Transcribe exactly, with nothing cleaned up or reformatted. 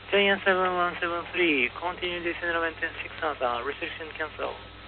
Giant seven one seven three, continue descent maintenance six Honda, restriction cancel.